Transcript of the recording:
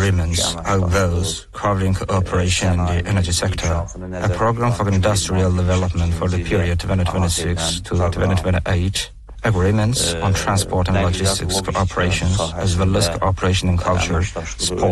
agreements are those covering cooperation in the energy sector, a program for industrial development for the period 2026 to 2028, agreements on transport and logistics cooperations, as well as cooperation in culture, sport,